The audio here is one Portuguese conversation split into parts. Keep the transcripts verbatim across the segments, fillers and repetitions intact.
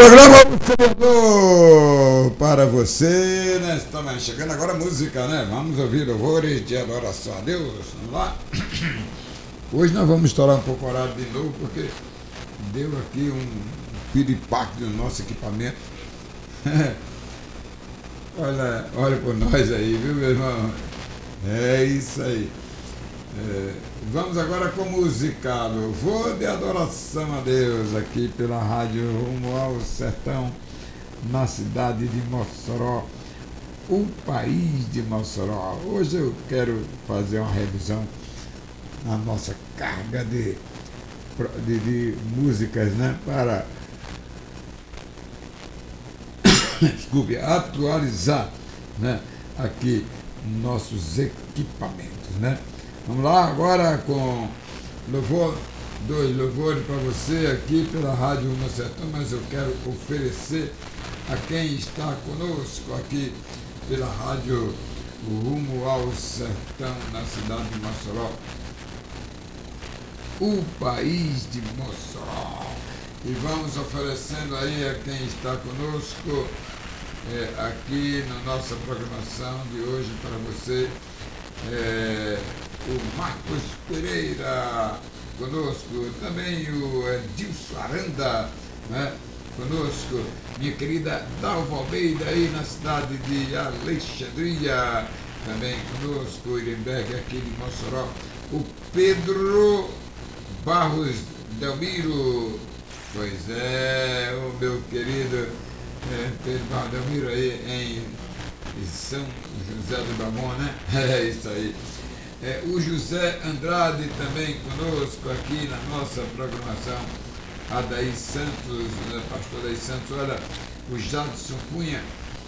programa Vereador para você, né? Estamos chegando agora a música, né? Vamos ouvir louvores de adoração a Deus. Vamos lá? Hoje nós vamos estourar um pouco o horário de novo, porque deu aqui um piripaque no nosso equipamento. olha, olha por nós aí, viu, meu irmão? É isso aí. É, vamos agora com música, louvor de adoração a Deus, aqui pela rádio Rumo ao Sertão, na cidade de Mossoró, o país de Mossoró. Hoje eu quero fazer uma revisão na nossa carga de, de, de músicas, né, para desculpe, atualizar, né, aqui nossos equipamentos, né? Vamos lá agora com louvor, dois louvores para você aqui pela Rádio Rumo ao Sertão, mas eu quero oferecer a quem está conosco aqui pela Rádio Rumo ao Sertão, na cidade de Mossoró, o país de Mossoró. E vamos oferecendo aí a quem está conosco é, aqui na nossa programação de hoje para você, é, o Marcos Pereira conosco, também o Edilson Aranda, né, conosco, minha querida Dalva Almeida aí na cidade de Alexandria, também conosco, o Irenberg aqui de Mossoró, o Pedro Barros Delmiro, pois é, o meu querido é, Pedro Barros Delmiro aí em São José do Bamon, né? É isso aí. É, o José Andrade também conosco aqui na nossa programação. A Daí Santos, né, pastor Daí Santos, olha, o Jadson Cunha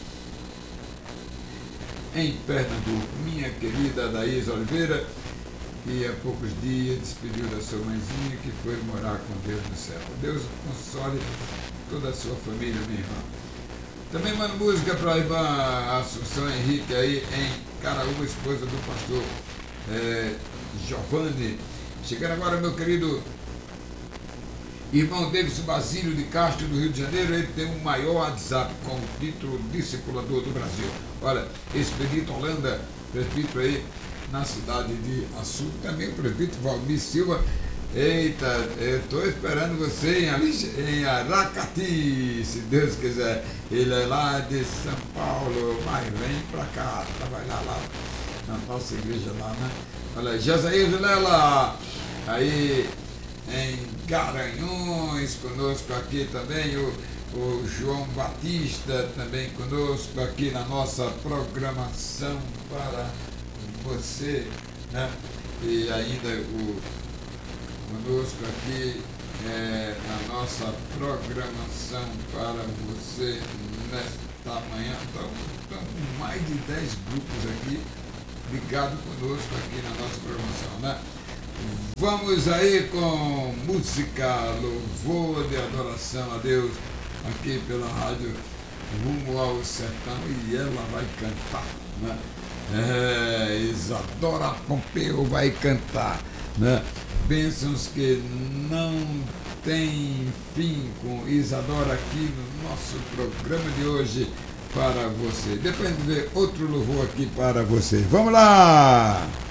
em Pernambuco, minha querida Daís Oliveira, que há poucos dias despediu da sua mãezinha, que foi morar com Deus no céu. Deus console toda a sua família, minha irmã. Também mando música para a irmã Assunção Henrique aí em Caraúba, esposa do pastor é, Giovanni. Chegando agora, meu querido irmão Davidson Basílio de Castro, do Rio de Janeiro. Ele tem o maior WhatsApp com o título Discipulador do Brasil. Olha, Expedito Holanda, presbítero aí na cidade de Açu. Também o presbítero Valmir Silva. Eita, eu estou esperando você em, em Aracati, se Deus quiser. Ele é lá de São Paulo, mas vem para cá, trabalhar lá na nossa igreja lá, né? Olha, Jazair Vilela, aí em Garanhuns, conosco aqui também, o, o João Batista também conosco aqui na nossa programação para você, né? E ainda o conosco aqui é, na nossa programação para você nesta manhã. Estamos com mais de dez grupos aqui ligados conosco aqui na nossa programação, né? Vamos aí com música, louvor de adoração a Deus aqui pela rádio Rumo ao Sertão, e ela vai cantar, né? É, Isadora Pompeu vai cantar, né? Bênçãos que não tem fim com Isadora aqui no nosso programa de hoje para você. Depois de ver outro louvor aqui para você. Vamos lá!